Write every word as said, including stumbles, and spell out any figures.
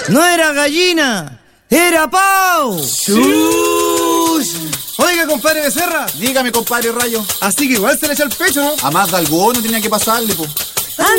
No era gallina, era pavo. ¡Chush! Oiga, compadre Becerra. Dígame, compadre Rayo. Así que igual se le echa el pecho, ¿no? A más de alguno tenía que pasarle, po.